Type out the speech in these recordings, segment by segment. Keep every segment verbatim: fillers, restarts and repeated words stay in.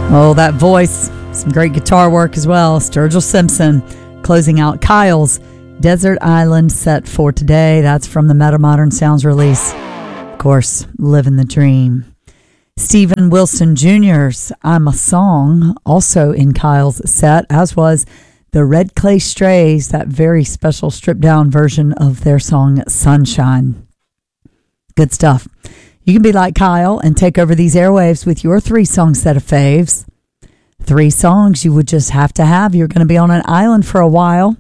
Oh, that voice. Some great guitar work as well. Sturgill Simpson closing out Kyle's Desert Island set for today. That's from the Meta Modern Sounds release. Of course, Living the Dream. Stephen Wilson Junior's I'm a Song, also in Kyle's set, as was the Red Clay Strays, that very special stripped down version of their song Sunshine. Good stuff. You can be like Kyle and take over these airwaves with your three song set of faves. Three songs you would just have to have. You're going to be on an island for a while.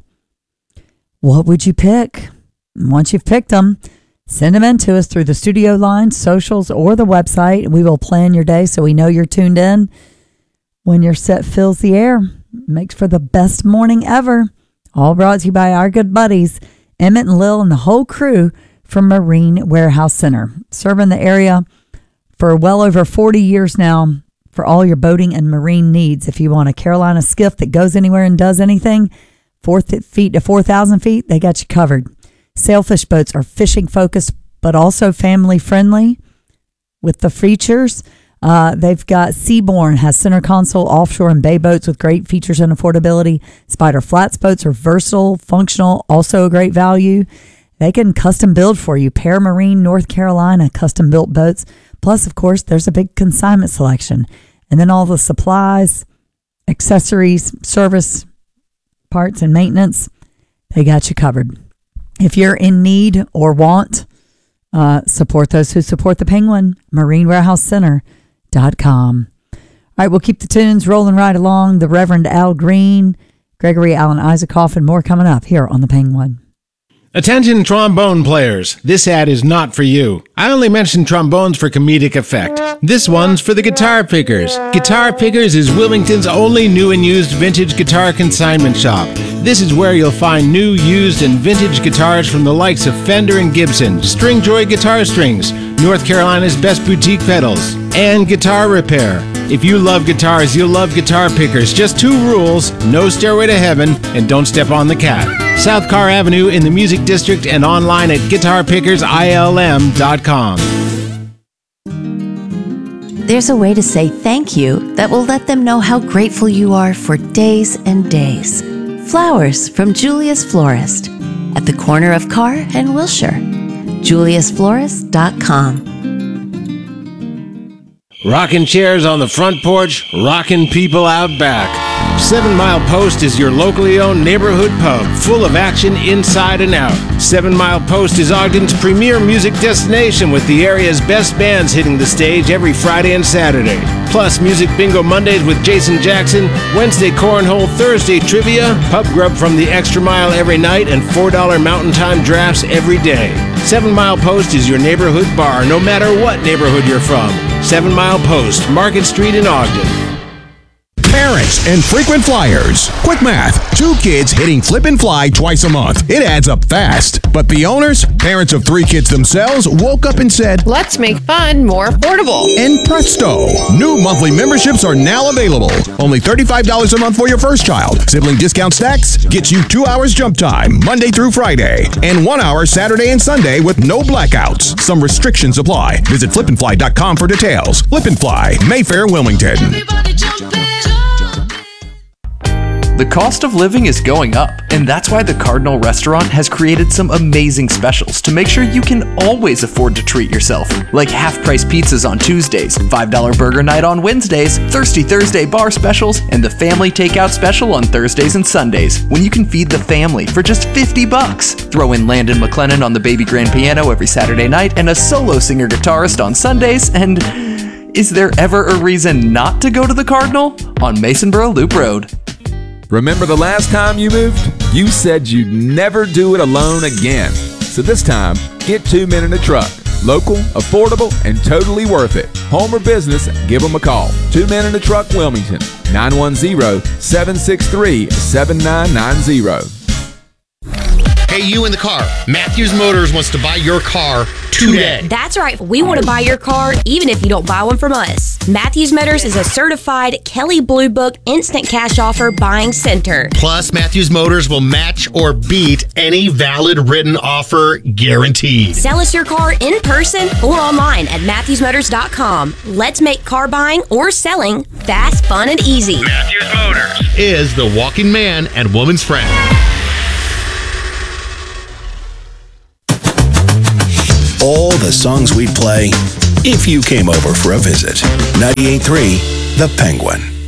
What would you pick? Once you've picked them, send them in to us through the studio line, socials, or the website. We will plan your day so we know you're tuned in. When your set fills the air, makes for the best morning ever. All brought to you by our good buddies, Emmett and Lil and the whole crew from Marine Warehouse Center. Serving the area for well over forty years now for all your boating and marine needs. If you want a Carolina skiff that goes anywhere and does anything, four feet to four thousand feet, they got you covered. Sailfish boats are fishing focused, but also family friendly with the features. Uh, they've got Seabourn has center console, offshore and bay boats with great features and affordability. Spider Flats boats are versatile, functional, also a great value. They can custom build for you. Pear Marine, North Carolina, custom built boats. Plus, of course, there's a big consignment selection. And then all the supplies, accessories, service, parts, and maintenance, they got you covered. If you're in need or want, uh, support those who support the Penguin, marine warehouse center dot com. All right, we'll keep the tunes rolling right along. The Reverend Al Green, Gregory Alan Isaacoff, and more coming up here on the Penguin. Attention trombone players, this ad is not for you. I only mention trombones for comedic effect. This one's for the Guitar Pickers. Guitar Pickers is Wilmington's only new and used vintage guitar consignment shop. This is where you'll find new, used, and vintage guitars from the likes of Fender and Gibson, Stringjoy Guitar Strings, North Carolina's best boutique pedals, and guitar repair. If you love guitars, you'll love Guitar Pickers. Just two rules: no stairway to heaven, and don't step on the cat. South Carr Avenue in the Music District and online at guitar pickers I L M dot com. There's a way to say thank you that will let them know how grateful you are for days and days. Flowers from Julia's Florist at the corner of Carr and Wilshire. julius florist dot com. Rocking chairs on the front porch, rocking people out back. Seven Mile Post is your locally owned neighborhood pub, full of action inside and out. Seven Mile Post is Ogden's premier music destination, with the area's best bands hitting the stage every Friday and Saturday. Plus, Music Bingo Mondays with Jason Jackson, Wednesday Cornhole, Thursday Trivia, pub grub from the Extra Mile every night, and four dollar Mountain Time drafts every day. Seven Mile Post is your neighborhood bar, no matter what neighborhood you're from. Seven Mile Post, Market Street in Ogden. Parents and frequent flyers. Quick math. Two kids hitting flip and fly twice a month. It adds up fast. But the owners, parents of three kids themselves, woke up and said, let's make fun more affordable. And presto, new monthly memberships are now available. Only thirty-five dollars a month for your first child. Sibling discount stacks gets you two hours jump time, Monday through Friday, and one hour Saturday and Sunday with no blackouts. Some restrictions apply. Visit flip and fly dot com for details. Flip and Fly, Mayfair, Wilmington. Everybody jump in. The cost of living is going up, and that's why the Cardinal Restaurant has created some amazing specials to make sure you can always afford to treat yourself. Like half-price pizzas on Tuesdays, five dollar burger night on Wednesdays, Thirsty Thursday bar specials, and the family takeout special on Thursdays and Sundays, when you can feed the family for just fifty bucks. Throw in Landon McLennan on the baby grand piano every Saturday night, and a solo singer-guitarist on Sundays, and is there ever a reason not to go to the Cardinal? On Masonboro Loop Road. Remember the last time you moved? You said you'd never do it alone again. So this time, get Two Men in a Truck. Local, affordable, and totally worth it. Home or business, give them a call. Two Men in a Truck, Wilmington. nine one zero, seven six three, seven nine nine zero. Hey, you in the car. Matthews Motors wants to buy your car today. That's right. We want to buy your car even if you don't buy one from us. Matthews Motors is a certified Kelley Blue Book instant cash offer buying center. Plus, Matthews Motors will match or beat any valid written offer guaranteed. Sell us your car in person or online at matthews motors dot com. Let's make car buying or selling fast, fun, and easy. Matthews Motors is the walking man and woman's friend. All the songs we'd play if you came over for a visit. ninety-eight point three The Penguin.